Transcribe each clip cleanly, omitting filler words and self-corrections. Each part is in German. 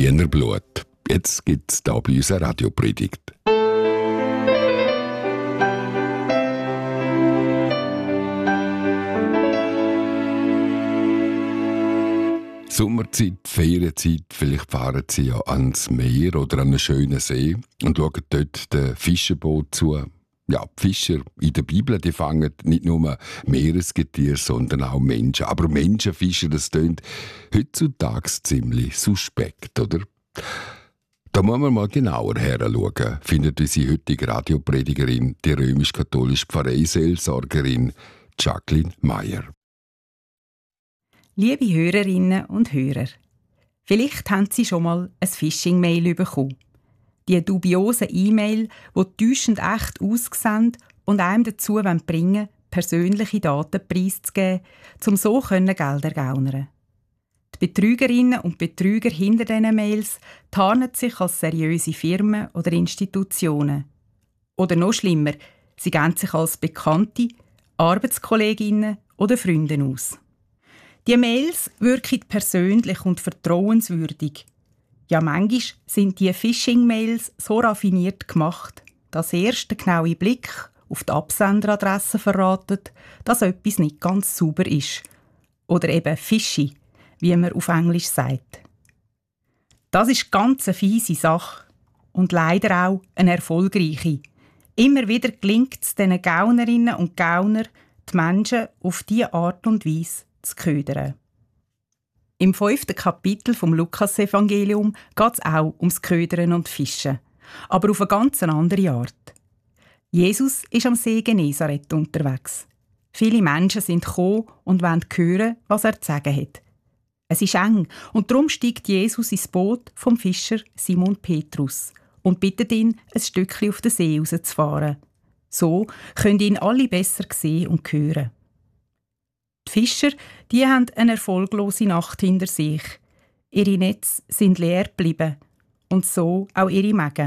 Wiener Blut. Jetzt gibt es hier bei uns eine Radiopredigt. Sommerzeit, Ferienzeit, vielleicht fahren Sie ja ans Meer oder an einen schönen See und schauen dort dem Fischerboot zu. Ja, die Fischer in der Bibel, die fangen nicht nur Meeresgetiere, sondern auch Menschen. Aber Menschenfischer, das klingt heutzutage ziemlich suspekt, oder? Da muss man mal genauer heranschauen, findet unsere heutige Radiopredigerin, die römisch-katholische Pfarreiseelsorgerin Jacqueline Meyer. Liebe Hörerinnen und Hörer, vielleicht haben Sie schon mal ein Phishing-Mail bekommen. Die dubiosen E-Mail, die täuschend echt aussehen und einem dazu bringen wollen, persönliche Daten preiszugeben, um so Gelder zu gaunern. Die Betrügerinnen und Betrüger hinter diesen Mails tarnen sich als seriöse Firmen oder Institutionen. Oder noch schlimmer, sie geben sich als Bekannte, Arbeitskolleginnen oder Freunde aus. Die Mails wirken persönlich und vertrauenswürdig. Ja, manchmal sind die Phishing-Mails so raffiniert gemacht, dass erst der genaue Blick auf die Absenderadresse verratet, dass etwas nicht ganz sauber ist. Oder eben fishy, wie man auf Englisch sagt. Das ist ganz eine fiese Sache und leider auch eine erfolgreiche. Immer wieder gelingt es diesen Gaunerinnen und Gauner, die Menschen auf diese Art und Weise zu ködern. Im 5. Kapitel vom Lukas-Evangelium geht es auch ums Ködern und Fischen, aber auf eine ganz andere Art. Jesus ist am See Genezareth unterwegs. Viele Menschen sind gekommen und wollen hören, was er zu sagen hat. Es ist eng und darum steigt Jesus ins Boot vom Fischer Simon Petrus und bittet ihn, ein Stückchen auf den See rauszufahren. So können ihn alle besser sehen und hören. Die Fischer, die haben eine erfolglose Nacht hinter sich. Ihre Netze sind leer geblieben und so auch ihre Mägen.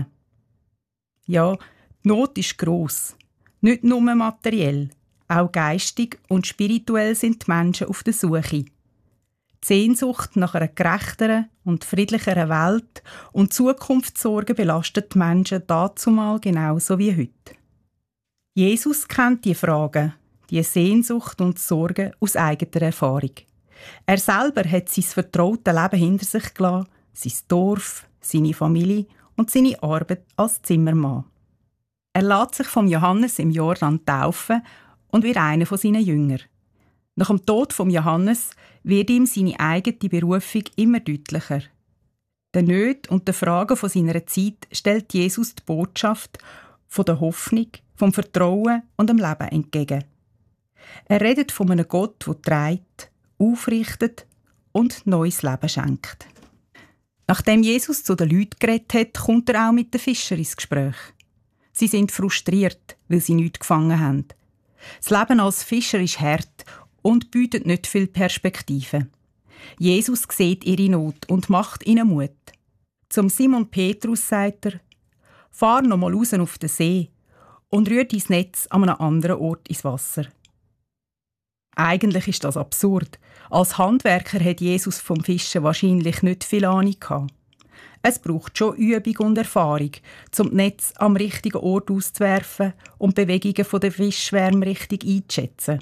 Ja, die Not ist gross. Nicht nur materiell, auch geistig und spirituell sind die Menschen auf der Suche. Die Sehnsucht nach einer gerechteren und friedlicheren Welt und Zukunftssorgen belastet die Menschen dazumal genauso wie heute. Jesus kennt die Fragen, die Sehnsucht und Sorgen aus eigener Erfahrung. Er selber hat sein vertrautes Leben hinter sich gelassen, sein Dorf, seine Familie und seine Arbeit als Zimmermann. Er lässt sich vom Johannes im Jordan taufen und wird einer von seinen Jüngern. Nach dem Tod von Johannes wird ihm seine eigene Berufung immer deutlicher. Den Nöten und den Fragen von seiner Zeit stellt Jesus die Botschaft von der Hoffnung, vom Vertrauen und dem Leben entgegen. Er redet von einem Gott, der trägt, aufrichtet und neues Leben schenkt. Nachdem Jesus zu den Leuten geredet hat, kommt er auch mit den Fischern ins Gespräch. Sie sind frustriert, weil sie nichts gefangen haben. Das Leben als Fischer ist hart und bietet nicht viel Perspektive. Jesus sieht ihre Not und macht ihnen Mut. Zum Simon Petrus sagt er: «Fahr noch mal raus auf den See und rühr dein Netz an einem anderen Ort ins Wasser.» Eigentlich ist das absurd. Als Handwerker hat Jesus vom Fischen wahrscheinlich nicht viel Ahnung gehabt. Es braucht schon Übung und Erfahrung, um das Netz am richtigen Ort auszuwerfen und die Bewegungen der Fischschwärme richtig einzuschätzen.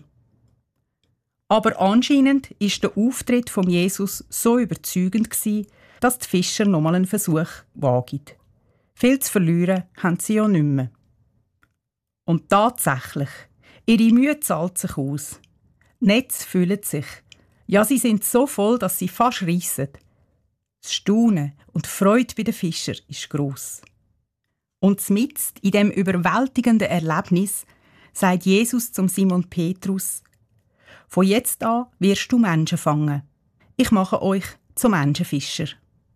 Aber anscheinend war der Auftritt von Jesus so überzeugend, dass die Fischer nochmal einen Versuch wagen. Viel zu verlieren haben sie ja nicht mehr. Und tatsächlich, ihre Mühe zahlt sich aus. Die Netze füllen sich. Ja, sie sind so voll, dass sie fast reissen. Das Staunen und die Freude bei den Fischern ist gross. Und mitten in dem überwältigenden Erlebnis sagt Jesus zum Simon Petrus: «Von jetzt an wirst du Menschen fangen. Ich mache euch zu Menschenfischer.»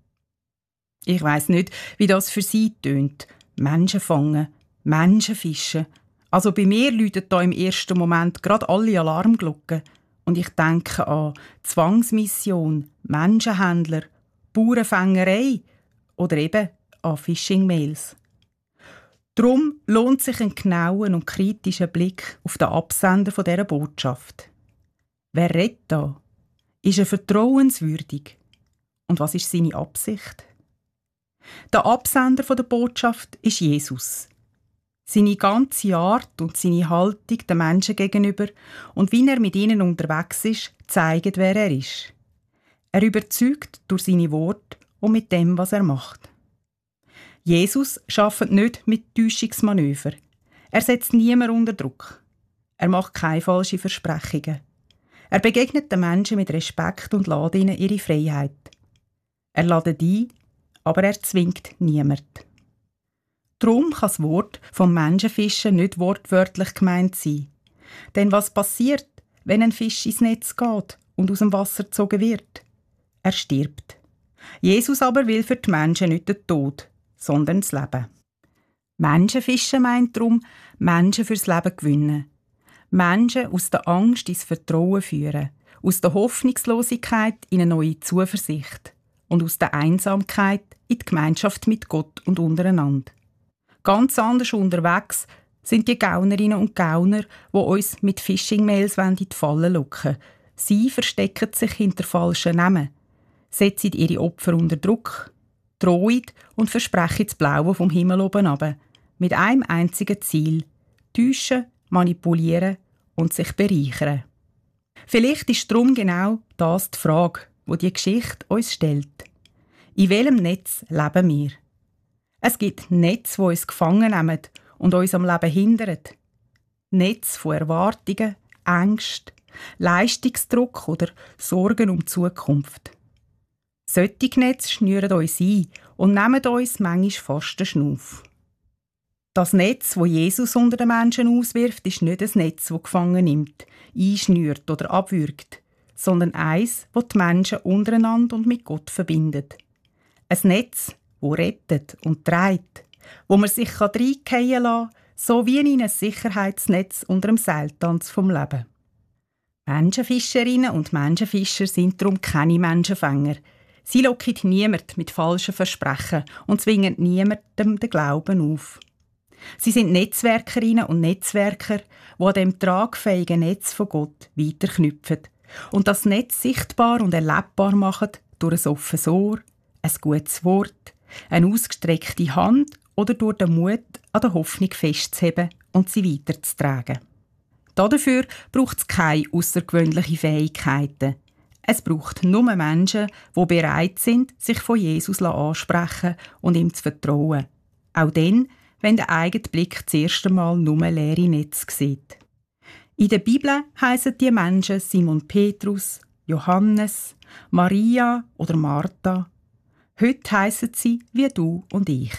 Ich weiss nicht, wie das für sie tönt. Menschen fangen, Menschen fischen. Also bei mir läuten da im ersten Moment gerade alle Alarmglocken. Und ich denke an Zwangsmission, Menschenhändler, Bauernfängerei oder eben an Phishing-Mails. Darum lohnt sich ein genauer und kritischer Blick auf den Absender dieser Botschaft. Wer redet da? Ist er vertrauenswürdig? Und was ist seine Absicht? Der Absender der Botschaft ist Jesus. Seine ganze Art und seine Haltung den Menschen gegenüber und wie er mit ihnen unterwegs ist, zeigen, wer er ist. Er überzeugt durch seine Worte und mit dem, was er macht. Jesus arbeitet nicht mit Täuschungsmanövern. Er setzt niemanden unter Druck. Er macht keine falschen Versprechungen. Er begegnet den Menschen mit Respekt und lässt ihnen ihre Freiheit. Er lädt ein, aber er zwingt niemanden. Darum kann das Wort vom Menschenfischen nicht wortwörtlich gemeint sein. Denn was passiert, wenn ein Fisch ins Netz geht und aus dem Wasser gezogen wird? Er stirbt. Jesus aber will für die Menschen nicht den Tod, sondern das Leben. Menschenfischen meint darum, Menschen fürs Leben gewinnen. Menschen aus der Angst ins Vertrauen führen, aus der Hoffnungslosigkeit in eine neue Zuversicht und aus der Einsamkeit in die Gemeinschaft mit Gott und untereinander. Ganz anders unterwegs sind die Gaunerinnen und Gauner, die uns mit Phishing-Mails in die Falle locken. Sie verstecken sich hinter falschen Namen, setzen ihre Opfer unter Druck, drohen und versprechen das Blaue vom Himmel oben runter, mit einem einzigen Ziel: täuschen, manipulieren und sich bereichern. Vielleicht ist darum genau das die Frage, die Geschichte uns stellt. In welchem Netz leben wir? Es gibt Netze, die uns gefangen nehmen und uns am Leben hindern. Netze von Erwartungen, Ängsten, Leistungsdruck oder Sorgen um die Zukunft. Solche Netze schnüren uns ein und nehmen uns manchmal fast den Schnuff. Das Netz, das Jesus unter den Menschen auswirft, ist nicht ein Netz, das gefangen nimmt, einschnürt oder abwürgt, sondern eins, das die Menschen untereinander und mit Gott verbindet. Ein Netz, das rettet und trägt, wo man sich reingehen lassen kann, so wie in ein Sicherheitsnetz unter dem Seiltanz vom Leben. Menschenfischerinnen und Menschenfischer sind darum keine Menschenfänger. Sie locken niemand mit falschen Versprechen und zwingen niemandem den Glauben auf. Sie sind Netzwerkerinnen und Netzwerker, die an dem tragfähigen Netz von Gott weiterknüpfen und das Netz sichtbar und erlebbar machen durch ein offenes Ohr, ein gutes Wort, eine ausgestreckte Hand oder durch den Mut, an der Hoffnung festzuheben und sie weiterzutragen. Dafür braucht es keine außergewöhnlichen Fähigkeiten. Es braucht nur Menschen, die bereit sind, sich von Jesus ansprechen und ihm zu vertrauen. Auch dann, wenn der eigene Blick das erste Mal nur leere Netze sieht. In der Bibel heissen die Menschen Simon Petrus, Johannes, Maria oder Martha. Heute heissen sie wie du und ich.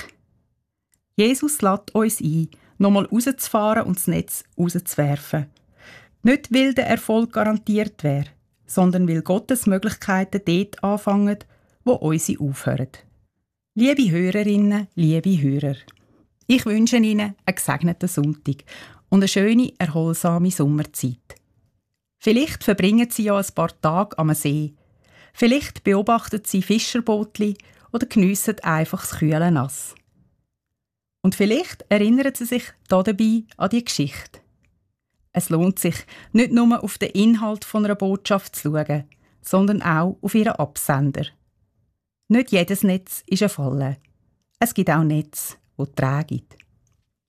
Jesus lädt uns ein, nochmal rauszufahren und das Netz rauszuwerfen. Nicht, weil der Erfolg garantiert wäre, sondern weil Gottes Möglichkeiten dort anfangen, wo unsere aufhören. Liebe Hörerinnen, liebe Hörer, ich wünsche Ihnen einen gesegneten Sonntag und eine schöne, erholsame Sommerzeit. Vielleicht verbringen Sie ja ein paar Tage am See. Vielleicht beobachten Sie Fischerbootli oder geniessen einfach das kühle Nass. Und vielleicht erinnern Sie sich dabei an die Geschichte. Es lohnt sich, nicht nur auf den Inhalt von einer Botschaft zu schauen, sondern auch auf ihren Absender. Nicht jedes Netz ist eine Falle. Es gibt auch Netze, die tragen.